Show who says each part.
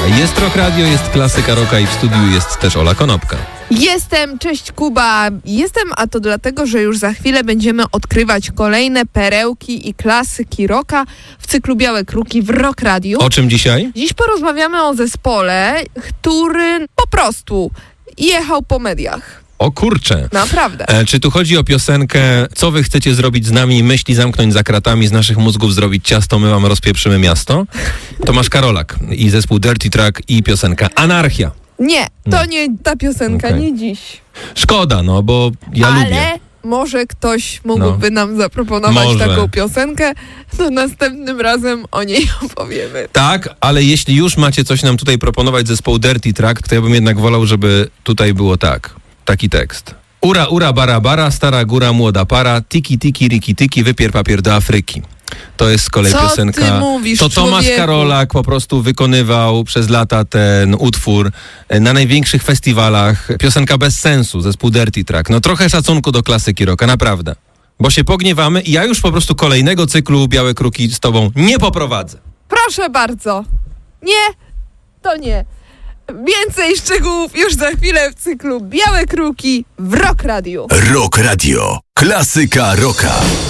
Speaker 1: Jest Rock Radio, jest Klasyka Rocka i w studiu jest też Ola Konopka.
Speaker 2: Jestem, cześć Kuba. A to dlatego, że już za chwilę będziemy odkrywać kolejne perełki i klasyki rocka w cyklu Białe Kruki w Rock Radio.
Speaker 1: O czym dzisiaj?
Speaker 2: Dziś porozmawiamy o zespole, który po prostu jechał po mediach.
Speaker 1: O kurczę.
Speaker 2: Naprawdę.
Speaker 1: Czy tu chodzi o piosenkę Co wy chcecie zrobić z nami? Myśli zamknąć za kratami, z naszych mózgów zrobić ciasto, my wam rozpieprzymy miasto? Tomasz Karolak i zespół Dirty Track i piosenka Anarchia.
Speaker 2: Nie, to nie ta piosenka,
Speaker 1: Okej.
Speaker 2: nie dziś.
Speaker 1: Szkoda, no bo ja
Speaker 2: Ale
Speaker 1: lubię.
Speaker 2: może ktoś mógłby nam zaproponować
Speaker 1: Może.
Speaker 2: taką piosenkę, to następnym razem o niej opowiemy.
Speaker 1: Tak, ale jeśli już macie coś nam tutaj proponować zespołu Dirty Track, to ja bym jednak wolał, żeby tutaj było tak. Taki tekst. Ura, ura, bara, bara, stara góra, młoda para, tiki, tiki, riki, tiki, wypier papier do Afryki. To jest z kolei
Speaker 2: Co
Speaker 1: piosenka.
Speaker 2: ty mówisz,
Speaker 1: To Tomasz
Speaker 2: człowieku?
Speaker 1: Karolak po prostu wykonywał przez lata ten utwór na największych festiwalach. Piosenka bez sensu, zespół Dirty Track. No trochę szacunku do klasyki rocka, naprawdę. Bo się pogniewamy i ja już po prostu kolejnego cyklu Białe Kruki z tobą nie poprowadzę.
Speaker 2: Proszę bardzo. Nie, to nie. Więcej szczegółów już za chwilę w cyklu Białe Kruki w Rock Radio.
Speaker 3: Rock Radio. Klasyka rocka.